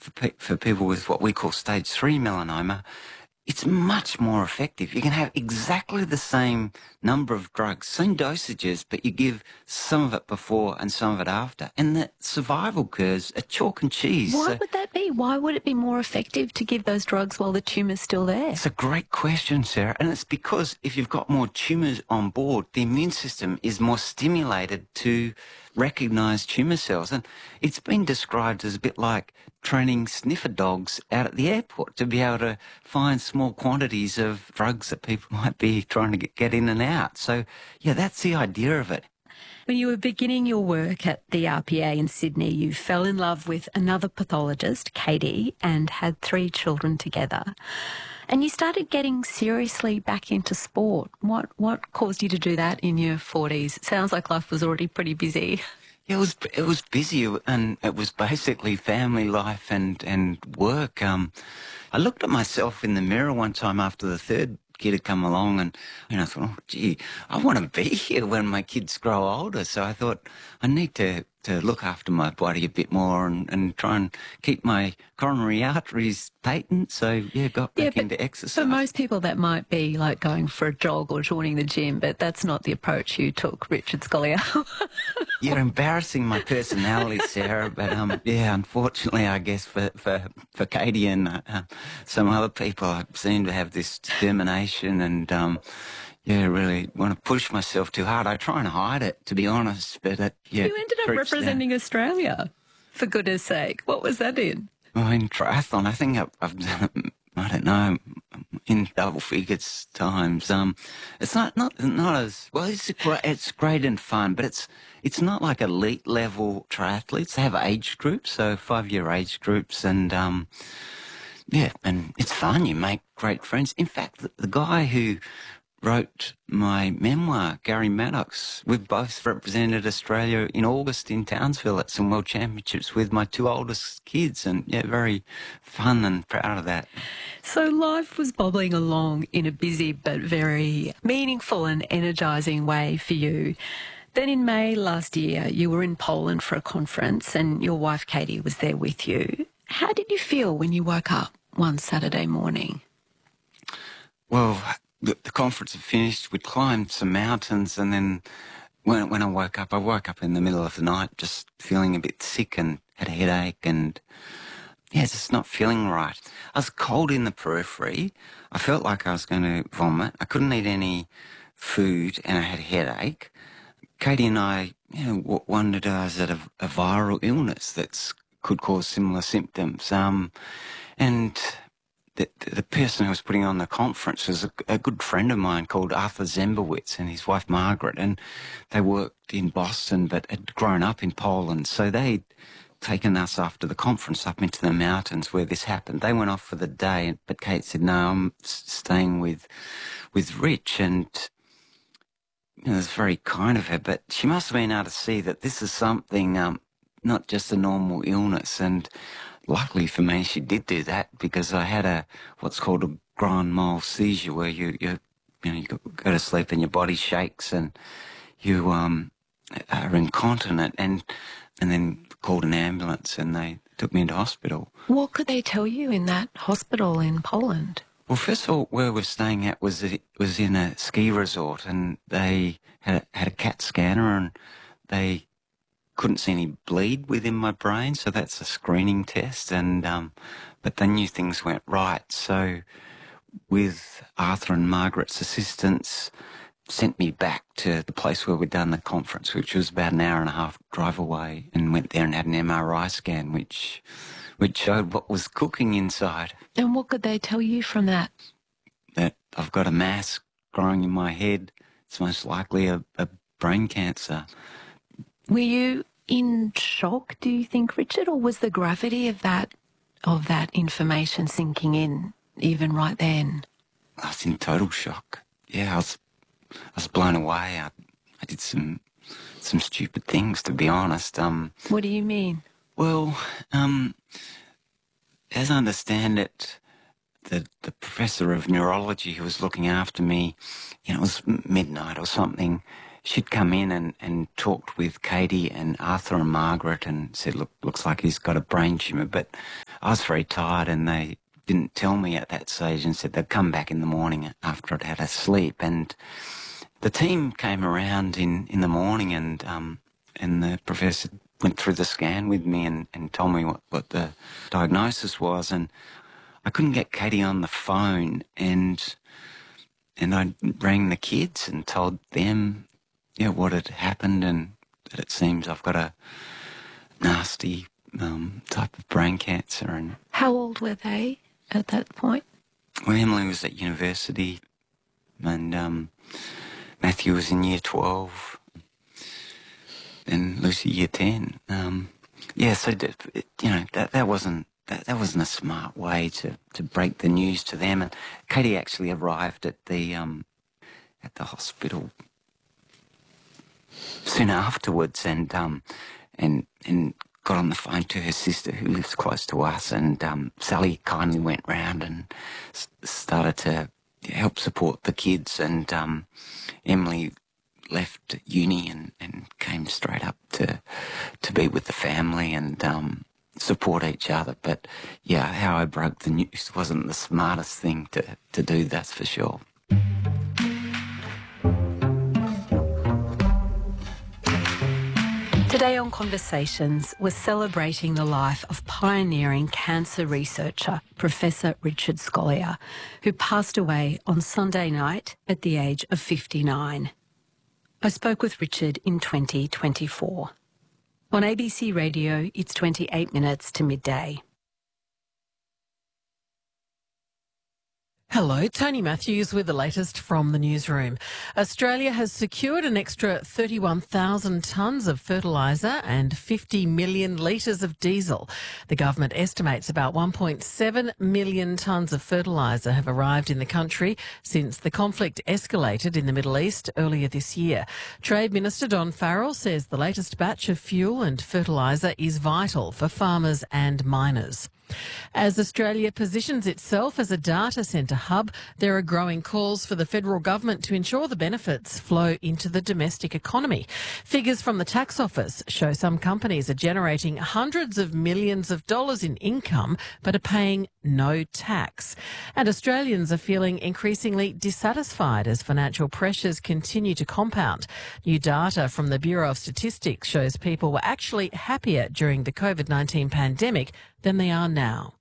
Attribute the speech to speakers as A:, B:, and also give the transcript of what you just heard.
A: for people with what we call stage 3 melanoma, it's much more effective. You can have exactly the same number of drugs, same dosages, but you give some of it before and some of it after. And the survival curves are chalk and cheese.
B: Why would that be? Why would it be more effective to give those drugs while the tumour's still there?
A: It's a great question, Sarah. And it's because if you've got more tumours on board, the immune system is more stimulated to recognise tumour cells. And it's been described as a bit like training sniffer dogs out at the airport to be able to find small quantities of drugs that people might be trying to get in and out. So, yeah, that's the idea of it.
B: When you were beginning your work at the RPA in Sydney, you fell in love with another pathologist, Katie, and had 3 children together. And you started getting seriously back into sport. What caused you to do that in your 40s? It sounds like life was already pretty busy.
A: Yeah, it was busy, and it was basically family life and work. I looked at myself in the mirror one time after the third kid had come along, and I thought, oh, gee, I want to be here when my kids grow older. So I thought I need to look after my body a bit more and try and keep my coronary arteries patent. So, yeah, got back into exercise.
B: For most people, that might be like going for a jog or joining the gym, but that's not the approach you took, Richard Scolyer.
A: You're embarrassing my personality, Sarah, but yeah, unfortunately, I guess for Katie and some other people, I seem to have this determination and yeah, really want to push myself too hard. I try and hide it, to be honest, but yeah.
B: You ended up representing Australia, for goodness sake. What was that in?
A: Well, in triathlon, I think I've done it, I don't know, in double figures times. It's not as well. It's great and fun, but it's not like elite level triathletes. They have age groups, so 5-year age groups, and yeah, and it's fun. You make great friends. In fact, the guy who wrote my memoir, Gary Maddox, we've both represented Australia in August in Townsville at some World Championships with my 2 oldest kids, and yeah, very fun and proud of that.
B: So life was bobbling along in a busy but very meaningful and energising way for you. Then in May last year, you were in Poland for a conference and your wife Katie was there with you. How did you feel when you woke up one Saturday morning?
A: Well, the conference had finished. We'd climbed some mountains, and then when I woke up in the middle of the night just feeling a bit sick and had a headache and, yeah, just not feeling right. I was cold in the periphery. I felt like I was going to vomit. I couldn't eat any food, and I had a headache. Katie and I, wondered I was at a viral illness that could cause similar symptoms. And the person who was putting on the conference was a good friend of mine called Arthur Zembowitz and his wife Margaret, and they worked in Boston but had grown up in Poland. So they'd taken us after the conference up into the mountains where this happened. They went off for the day, but Kate said, no, I'm staying with Rich, and it was very kind of her, but she must have been able to see that this is something, not just a normal illness. And luckily for me, she did do that, because I had what's called a grand mal seizure, where you go to sleep and your body shakes and you are incontinent, and then called an ambulance and they took me into hospital.
B: What could they tell you in that hospital in Poland?
A: Well, first of all, where we're staying at was in a ski resort, and they had a CAT scanner, and they couldn't see any bleed within my brain, so that's a screening test. And but they knew things weren't right. So with Arthur and Margaret's assistance, sent me back to the place where we'd done the conference, which was about an hour and a half drive away, and went there and had an MRI scan, which showed what was cooking inside.
B: And what could they tell you from that?
A: That I've got a mass growing in my head. It's most likely a brain cancer.
B: Were you in shock, do you think, Richard, or was the gravity of that information sinking in even right then?
A: I was in total shock. Yeah, I was blown away. I did some stupid things, to be honest.
B: What do you mean?
A: Well, as I understand it, the professor of neurology who was looking after me, it was midnight or something, she'd come in and talked with Katie and Arthur and Margaret and said, look, looks like he's got a brain tumour. But I was very tired, and they didn't tell me at that stage and said they'd come back in the morning after I'd had a sleep. And the team came around in the morning, and the professor went through the scan with me and told me what the diagnosis was. And I couldn't get Katie on the phone, and I rang the kids and told them, what had happened, and that it seems I've got a nasty type of brain cancer. And
B: How old were they at that point?
A: well, Emily was at university, and Matthew was in year 12, and Lucy year 10. So that wasn't a smart way to break the news to them. And Katie actually arrived at the hospital soon afterwards, and got on the phone to her sister, who lives close to us, and Sally kindly went round and started to help support the kids, and Emily left uni and came straight up to be with the family and support each other. But how I broke the news wasn't the smartest thing to do, that's for sure.
B: Today on Conversations, we're celebrating the life of pioneering cancer researcher Professor Richard Scolyer, who passed away on Sunday night at the age of 59. I spoke with Richard in 2024. On ABC Radio, it's 28 minutes to midday.
C: Hello, Tony Matthews with the latest from the newsroom. Australia has secured an extra 31,000 tonnes of fertiliser and 50 million litres of diesel. The government estimates about 1.7 million tonnes of fertiliser have arrived in the country since the conflict escalated in the Middle East earlier this year. Trade Minister Don Farrell says the latest batch of fuel and fertiliser is vital for farmers and miners. As Australia positions itself as a data centre hub, there are growing calls for the federal government to ensure the benefits flow into the domestic economy. Figures from the tax office show some companies are generating hundreds of millions of dollars in income but are paying no tax. And Australians are feeling increasingly dissatisfied as financial pressures continue to compound. New data from the Bureau of Statistics shows people were actually happier during the COVID-19 pandemic than they are now.